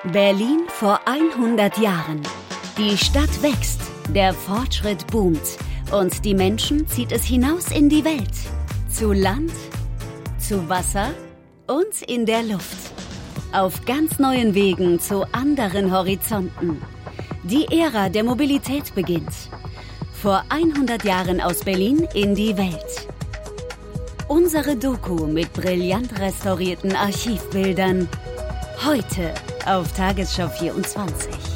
Berlin vor 100 Jahren. Die Stadt wächst, der Fortschritt boomt und die Menschen zieht es hinaus in die Welt. Zu Land, zu Wasser und in der Luft. Auf ganz neuen Wegen zu anderen Horizonten. Die Ära der Mobilität beginnt. Vor 100 Jahren aus Berlin in die Welt. Unsere Doku mit brillant restaurierten Archivbildern. Heute auf Tagesschau 24.